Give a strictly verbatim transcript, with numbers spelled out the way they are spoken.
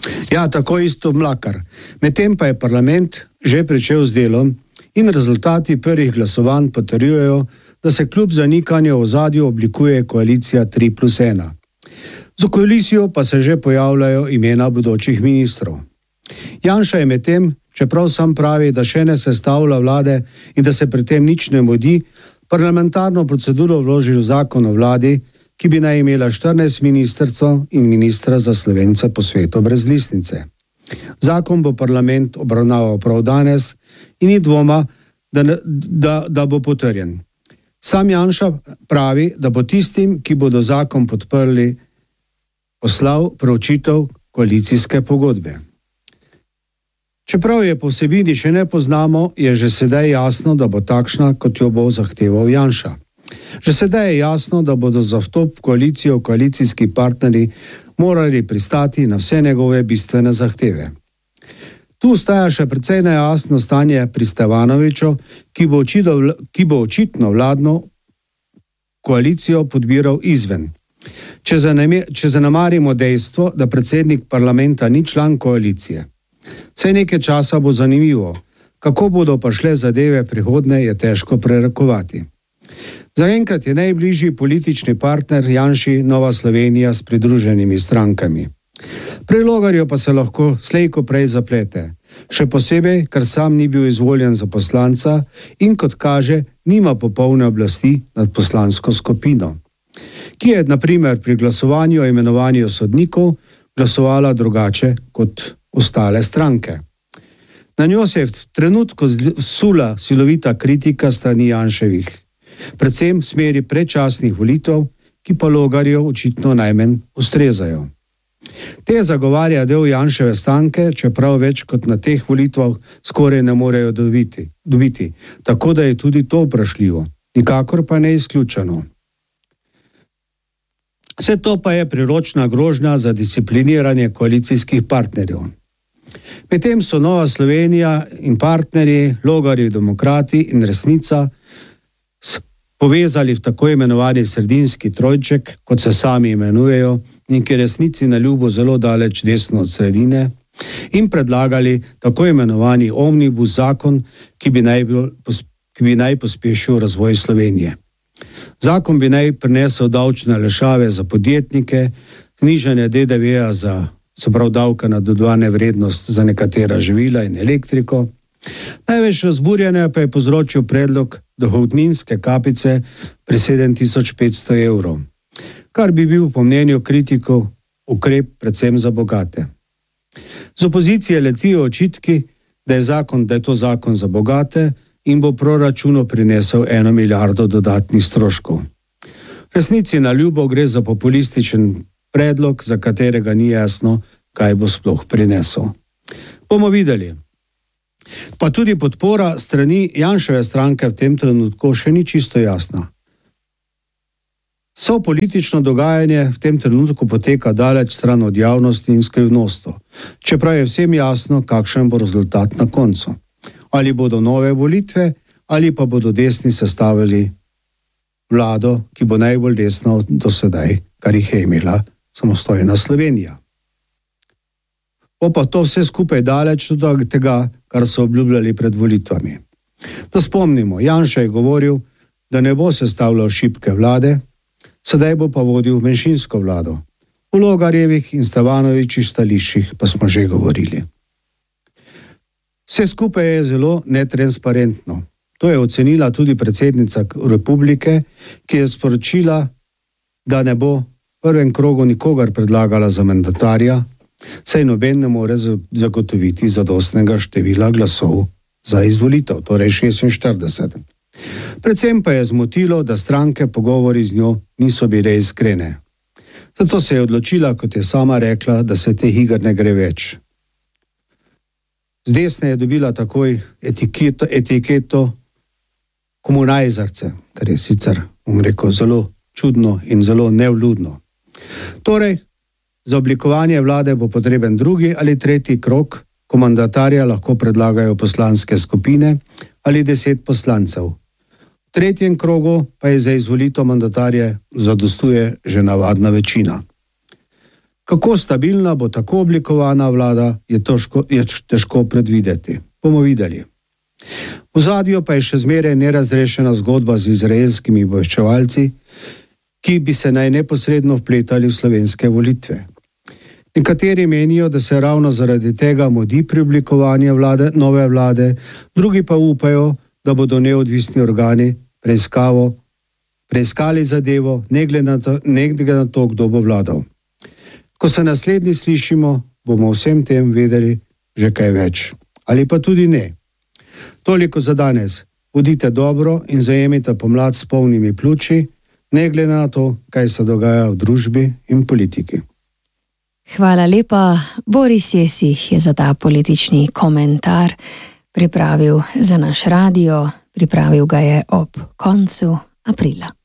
Ja, tako isto Mlakar. Medtem pa je parlament že pričel z delom in rezultati prvih glasovanj potrjujejo, da se kljub zanikanju v ozadju oblikuje koalicija tri plus ena. Za koalicijo pa se že pojavljajo imena bodočih ministrov. Janša je medtem, čeprav sam pravi, da še ne sestavlja vlade in da se pri tem nič ne mudi, parlamentarno proceduro vložil zakon o vladi, ki bi naj imela štirinajst ministrstev in ministra za Slovence po svetu brez listnice. Zakon bo parlament obravnaval prav danes in ni dvoma, da, da, da bo potrjen. Sam Janša pravi, da bo tistim, ki bodo zakon podprli, poslal preučitev koalicijske pogodbe. Čeprav je po vsebini še ne poznamo, je že sedaj jasno, da bo takšna, kot jo bo zahteval Janša. Že sedaj je jasno, da bodo za vstop v koalicijo koalicijski partnerji morali pristati na vse njegove bistvene zahteve. Tu ostaja še precej nejasno stanje pri Stevanoviću, ki bo, očito, ki bo očitno vladno koalicijo podbiral izven. Če, zanime, če zanemarimo dejstvo, da predsednik parlamenta ni član koalicije. Vse nekaj časa bo zanimivo, kako bodo pa šle zadeve prihodne, je težko prerekovati. Zaenkrat je najbližji politični partner Janši Nova Slovenija s pridruženimi strankami. Pri Logarju pa se lahko slejko prej zaplete, še posebej, ker sam ni bil izvoljen za poslanca in kot kaže, nima popolne oblasti nad poslansko skupino, ki je na primer pri glasovanju o imenovanju sodnikov glasovala drugače kot ostale stranke. Na njo se je v trenutku vsula silovita kritika strani Janševih, predvsem v smeri predčasnih volitev, ki pa Logarjev očitno najmanj ustrezajo. Te zagovarja del Janševe stranke, čeprav več kot na teh volitvah skoraj ne morejo dobiti, dobiti, tako da je tudi to vprašljivo, nikakor pa ne izključeno. Vse to pa je priročna grožnja za discipliniranje koalicijskih partnerjev. Medtem so Nova Slovenija in partnerji, Logarji demokrati in Resnica povezali v tako imenovani sredinski trojček, kot se sami imenujejo, in ki resnici na ljubo zelo daleč desno od sredine, in predlagali tako imenovani omnibus zakon, ki bi naj, ki bi naj pospešil razvoj Slovenije. Zakon bi naj prinesel davčne olajšave za podjetnike, znižanje D D V-ja za, se pravi davka na dodane vrednost za nekatera živila in elektriko. Največ razburjanja pa je povzročil predlog dohodninske kapice pri sedem tisoč petsto evrov, kar bi bil po mnenju kritikov ukrep predvsem za bogate. Z opozicije letijo očitki, da je, zakon, da je to zakon za bogate in bo proračunu prinesel eno milijardo dodatnih stroškov. V resnici na ljubo gre za populističen predlog, za katerega ni jasno, kaj bo sploh prinesel. Bomo videli. Pa tudi podpora strani Janševe stranke v tem trenutku še ni čisto jasna. Vso politično dogajanje v tem trenutku poteka daleč stran od javnosti in skrivnostno, čeprav je vsem jasno, kakšen bo rezultat na koncu. Ali bodo nove volitve, ali pa bodo desni sestavili vlado, ki bo najbolj desna do sedaj, kar jih je imela samostojna Slovenija. Bo pa to vse skupaj daleč od tega, kar so obljubljali pred volitvami. Da spomnimo, Janša je govoril, da ne bo sestavljal šibke vlade, sedaj bo pa vodil manjšinsko vlado. V Logarjevih in Stevanovićih stališčih pa smo že govorili. Vse skupaj je zelo netransparentno. To je ocenila tudi predsednica republike, ki je sporočila, da ne bo v prvem krogu nikogar predlagala za mandatarja, saj noben ne more zagotoviti zadostnega števila glasov za izvolitev, torej šestinštirideset. Predvsem pa je zmotilo, da stranke pogovori z njo niso bile iskrene. Zato se je odločila, kot je sama rekla, da se teh iger ne gre več. Z desne je dobila takoj etiketo, etiketo komunajzarce, kar je sicer, bom rekel, zelo čudno in zelo nevljudno. Torej, za oblikovanje vlade bo potreben drugi ali tretji krog, ko mandatarja lahko predlagajo poslanske skupine ali deset poslancev. V tretjem krogu pa je za izvolitev mandatarje zadostuje že navadna večina. Kako stabilna bo tako oblikovana vlada, je, tožko, je težko predvideti. Bomo videli. V ozadju pa je še zmeraj nerazrešena zgodba z izraelskimi obveščevalci, ki bi se naj neposredno vpletali v slovenske volitve. Nekateri menijo, da se ravno zaradi tega mudi pri oblikovanju vlade, nove vlade, drugi pa upajo, da bodo neodvisni organi preiskavo, preiskali zadevo, ne glede na to, ne glede na to, kdo bo vladal. Ko se naslednji slišimo, bomo vsem tem vedeli že kaj več. Ali pa tudi ne. Toliko za danes. Bodite dobro in zajemite pomlad s polnimi pljuči, ne glede na to, kaj se dogaja v družbi in politiki. Hvala lepa. Boris Jesih je za ta politični komentar pripravil za naš radio. Pripravil ga je ob koncu aprila.